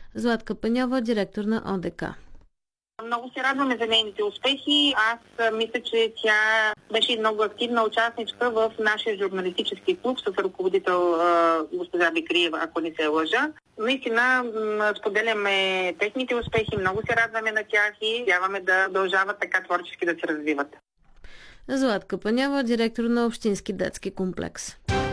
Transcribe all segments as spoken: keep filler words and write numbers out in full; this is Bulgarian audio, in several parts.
Златка Пеньова, директор на О Д К. Много се радваме за нейните успехи. Аз мисля, че тя беше много активна участничка в нашия журналистически клуб с ръководител госпожа Бикриева, ако не се лъжа. Наистина споделяме техните успехи, много се радваме на тях и вярваме да продължават така творчески да се развиват. Златка Пеньова, директор на Общински детски комплекс.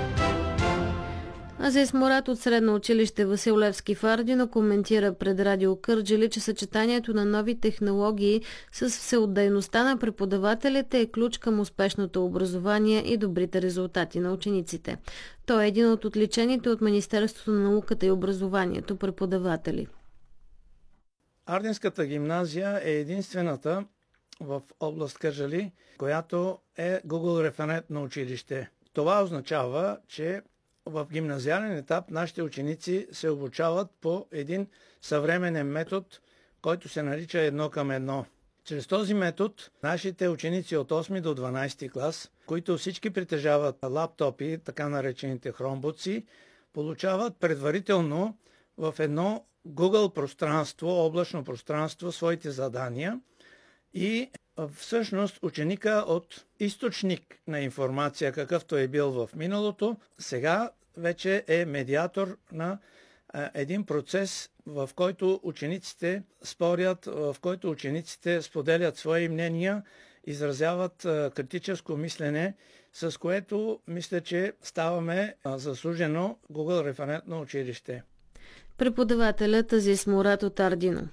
Азис Мурат от Средно училище Васил Левски в Ардино коментира пред Радио Кърджали, че съчетанието на нови технологии с всеотдайността на преподавателите е ключ към успешното образование и добрите резултати на учениците. Той е един от отличените от Министерството на науката и образованието преподаватели. Ардинската гимназия е единствената в област Кърджали, която е Google референтно училище. Това означава, че в гимназиален етап нашите ученици се обучават по един съвременен метод, който се нарича едно към едно. Чрез този метод нашите ученици от осми до дванадесети клас, които всички притежават лаптопи, така наречените хромбуци, получават предварително в едно Google пространство, облачно пространство, своите задания и всъщност ученика от източник на информация, какъвто е бил в миналото, сега вече е медиатор на един процес, в който учениците спорят, в който учениците споделят свои мнения, изразяват критическо мислене, с което мисля, че ставаме заслужено Google референтно училище. Преподавателят Азис Мурат от Ардино.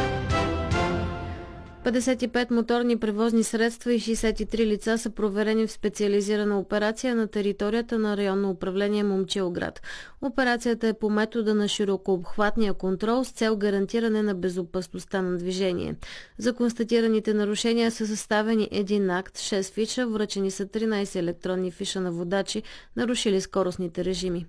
петдесет и пет моторни превозни средства и шейсет и три лица са проверени в специализирана операция на територията на районно управление Момчилград. Операцията е по метода на широкообхватния контрол с цел гарантиране на безопасността на движение. За констатираните нарушения са съставени един акт, шест фиша, връчени са тринадесет електронни фиша на водачи, нарушили скоростните режими.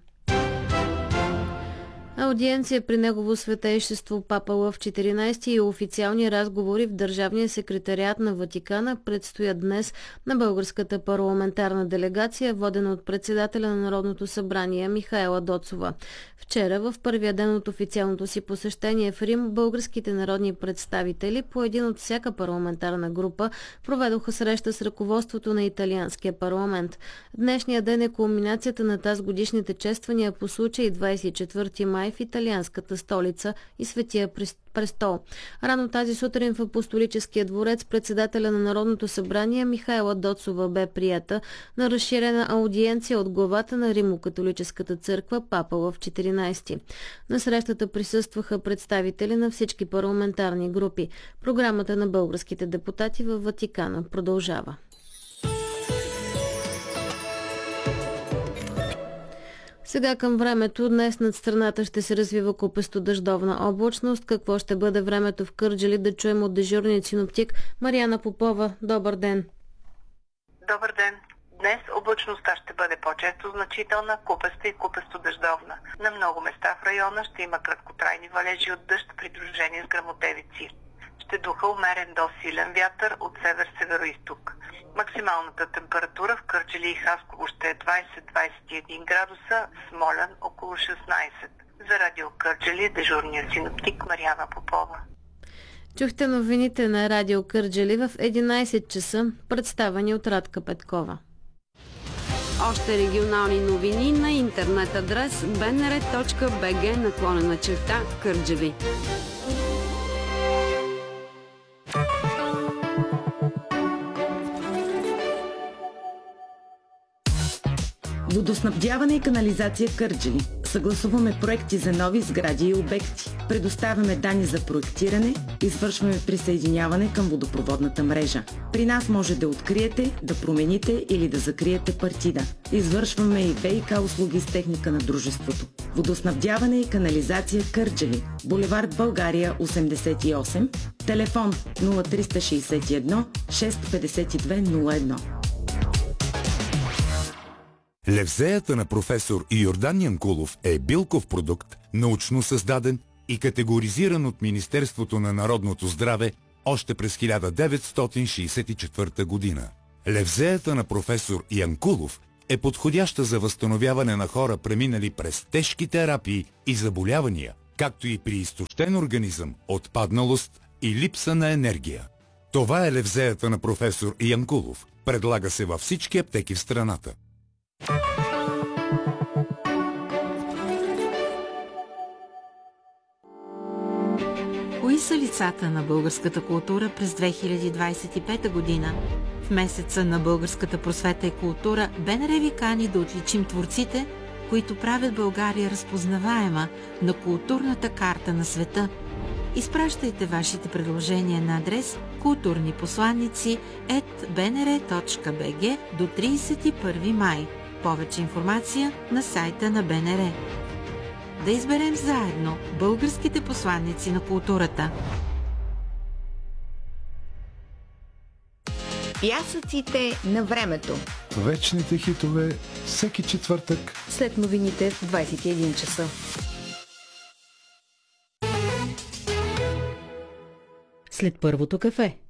Аудиенция при негово светейшество Папа Лъв четиринадесети и официални разговори в Държавния секретариат на Ватикана предстоят днес на българската парламентарна делегация, водена от председателя на Народното събрание Михаела Доцова. Вчера, в първия ден от официалното си посещение в Рим, българските народни представители, по един от всяка парламентарна група, проведоха среща с ръководството на италианския парламент. Днешният ден е кулминацията на тазгодишните чествания по случай двадесет и четвърти май в италианската столица и Светия престол. Рано тази сутрин в Апостолическия дворец председателя на Народното събрание Михаела Доцова бе приета на разширена аудиенция от главата на Римо-католическата църква Папа Лъв четиринадесети. На срещата присъстваха представители на всички парламентарни групи. Програмата на българските депутати във Ватикана продължава. Сега към времето. Днес над страната ще се развива купесто дъждовна облачност. Какво ще бъде времето в Кърджали, да чуем от дежурният синоптик Мариана Попова. Добър ден! Добър ден! Днес облачността ще бъде по-често значителна, купеста и купесто дъждовна. На много места в района ще има краткотрайни валежи от дъжд, придружени с гръмотевици. Ще духа умерен до силен вятър от север-североизток. Максималната температура в Кърджали и Хасково ще е двадесет до двадесет и един градуса, Смолян около шестнадесет. За Радио Кърджали дежурният синоптик Мариана Попова. Чухте новините на Радио Кърджали в единадесет часа, представени от Радка Петкова. Още регионални новини на интернет адрес би ен ар точка би джи наклонена черта Кърджали. Водоснабдяване и канализация Кърджали. Съгласуваме проекти за нови сгради и обекти. Предоставяме данни за проектиране, извършваме присъединяване към водопроводната мрежа. При нас може да откриете, да промените или да закриете партида. Извършваме и ВиК услуги с техника на дружеството. Водоснабдяване и канализация Кърджали. Булевард България осемдесет и осем. Телефон нула три шест едно шест пет две нула едно. Левзеята на професор Йордан Янкулов е билков продукт, научно създаден и категоризиран от Министерството на народното здраве още през хиляда деветстотин шейсет и четвърта година. Левзеята на професор Янкулов е подходяща за възстановяване на хора, преминали през тежки терапии и заболявания, както и при изтощен организъм, отпадналост и липса на енергия. Това е левзеята на професор Янкулов. Предлага се във всички аптеки в страната. Кои са лицата на българската култура през две хиляди двадесет и пета година? В месеца на българската просвета и култура БНР ви кани да отличим творците, които правят България разпознаваема на културната карта на света. Изпращайте вашите предложения на адрес културнипосланици ет би ен ер точка би джи до тридесет и първи май. Повече информация на сайта на БНР. Да изберем заедно българските посланици на културата. Пясъците на времето. Вечните хитове всеки четвъртък след новините в двадесет и един часа. След първото кафе.